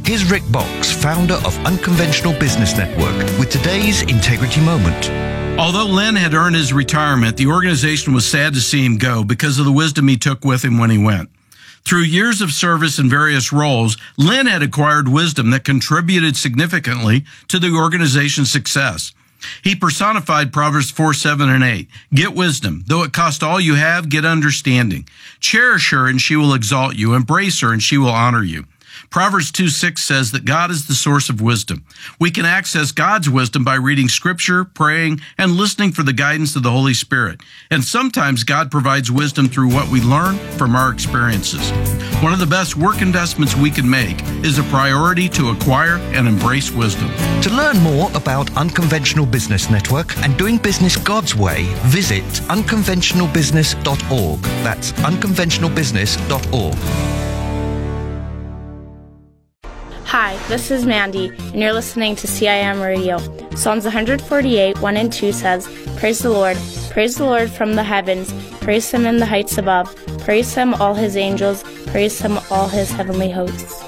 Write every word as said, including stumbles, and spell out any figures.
Here's Rick Box, founder of Unconventional Business Network, with today's Integrity Moment. Although Lynn had earned his retirement, the organization was sad to see him go because of the wisdom he took with him when he went. Through years of service in various roles, Lynn had acquired wisdom that contributed significantly to the organization's success. He personified Proverbs four, seven, and eight. Get wisdom. Though it cost all you have, get understanding. Cherish her, and she will exalt you. Embrace her, and she will honor you. Proverbs two, six says that God is the source of wisdom. We can access God's wisdom by reading Scripture, praying, and listening for the guidance of the Holy Spirit. And sometimes God provides wisdom through what we learn from our experiences. One of the best work investments we can make is a priority to acquire and embrace wisdom. To learn more about Unconventional Business Network and doing business God's way, visit unconventional business dot org. That's unconventional business dot org. Hi, this is Mandy, and you're listening to C I M Radio. Psalms one forty-eight, one and two says, Praise the Lord, praise the Lord from the heavens, praise Him in the heights above, praise Him all His angels, praise Him all His heavenly hosts.